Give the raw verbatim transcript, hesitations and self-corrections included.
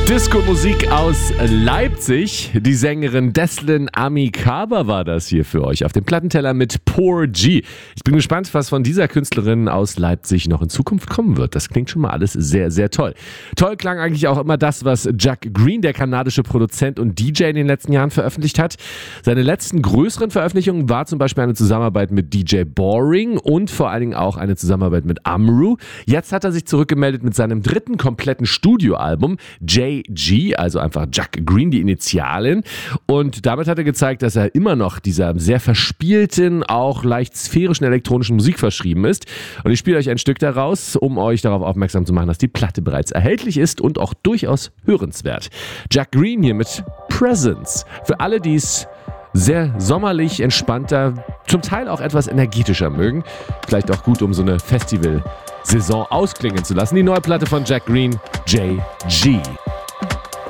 Disco-Musik aus Leipzig. Die Sängerin Deslin Amicaba war das hier für euch auf dem Plattenteller mit Poor G. Ich bin gespannt, was von dieser Künstlerin aus Leipzig noch in Zukunft kommen wird. Das klingt schon mal alles sehr, sehr toll. Toll klang eigentlich auch immer das, was Jack Green, der kanadische Produzent und D J, in den letzten Jahren veröffentlicht hat. Seine letzten größeren Veröffentlichungen war zum Beispiel eine Zusammenarbeit mit D J Boring und vor allen Dingen auch eine Zusammenarbeit mit Amru. Jetzt hat er sich zurückgemeldet mit seinem dritten kompletten Studioalbum, J G, also einfach Jack Green, die Initialen. Und damit hat er gezeigt, dass er immer noch dieser sehr verspielten, auch leicht sphärischen elektronischen Musik verschrieben ist. Und ich spiele euch ein Stück daraus, um euch darauf aufmerksam zu machen, dass die Platte bereits erhältlich ist und auch durchaus hörenswert. Jack Green hier mit Presence. Für alle, die es sehr sommerlich, entspannter, zum Teil auch etwas energetischer mögen. Vielleicht auch gut, um so eine Festival-Saison ausklingen zu lassen. Die neue Platte von Jack Green, J G.